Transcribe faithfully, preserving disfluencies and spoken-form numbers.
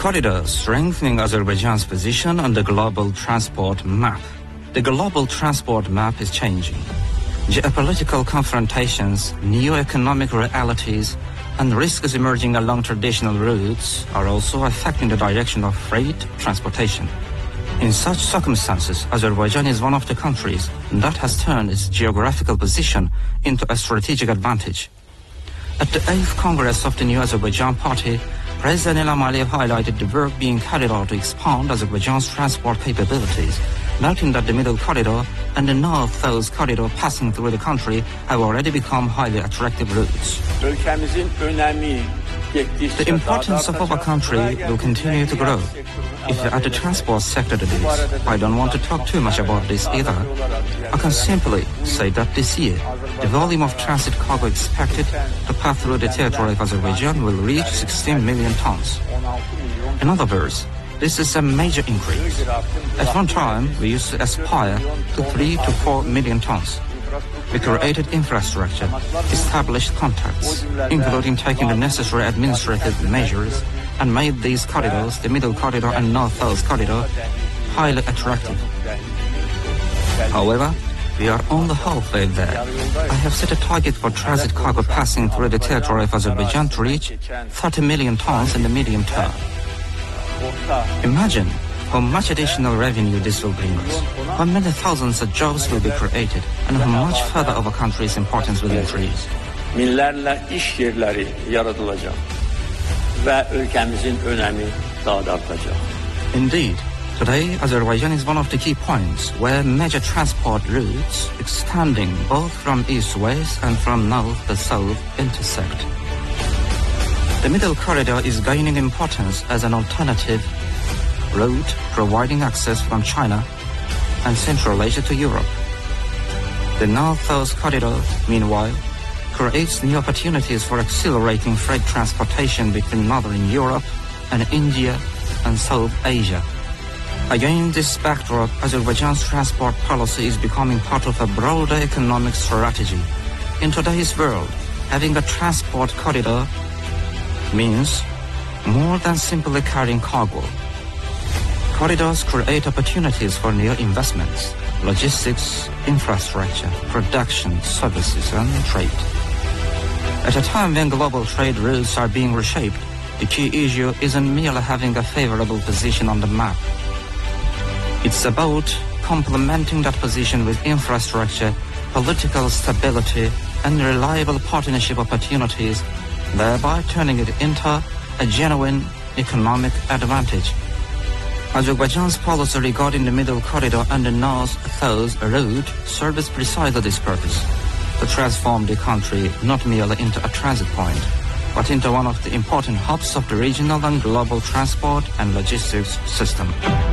corridor strengthening Azerbaijan's position on the global transport map. The global transport map is changing. Geopolitical confrontations, new economic realities, and risks emerging along traditional routes are also affecting the direction of freight transportation. In such circumstances, Azerbaijan is one of the countries that has turned its geographical position into a strategic advantage. At the eighth Congress of the New Azerbaijan Party, President Ilham Aliyev highlighted the work being carried out to expand Azerbaijan's transport capabilities, noting that the Middle Corridor and the North-South Corridor passing through the country have already become highly attractive routes. The importance of our country will continue to grow. If you add the transport sector to this, I don't want to talk too much about this either. I can simply say that this year, the volume of transit cargo expected to pass through the territory of Azerbaijan will reach sixteen million tons. In other words, this is a major increase. At one time, we used to aspire to three to four million tons. We created infrastructure, established contacts, including taking the necessary administrative measures, and made these corridors, the Middle Corridor and North-South Corridor, highly attractive. However, we are only halfway there. I have set a target for transit cargo passing through the territory of Azerbaijan to reach thirty million tons in the medium term. Imagine how much additional revenue this will bring us, how many thousands of jobs will be created, and how much further our country's importance will increase. Millerle iş yerleri yaratılacak ve ülkemizin önemi daha da artacak. Indeed, today Azerbaijan is one of the key points where major transport routes extending both from east to west and from north to south intersect. The Middle Corridor is gaining importance as an alternative route providing access from China and Central Asia to Europe. The North-South Corridor, meanwhile, creates new opportunities for accelerating freight transportation between Northern Europe and India and South Asia. Against this backdrop, Azerbaijan's transport policy is becoming part of a broader economic strategy. In today's world, having a transport corridor means more than simply carrying cargo. Corridors create opportunities for new investments, logistics, infrastructure, production, services, and trade. At a time when global trade routes are being reshaped, the key issue isn't merely having a favorable position on the map. It's about complementing that position with infrastructure, political stability, and reliable partnership opportunities, thereby turning it into a genuine economic advantage. Azerbaijan's policy regarding the Middle Corridor and the North-South route serves precisely this purpose, to transform the country not merely into a transit point, but into one of the important hubs of the regional and global transport and logistics system.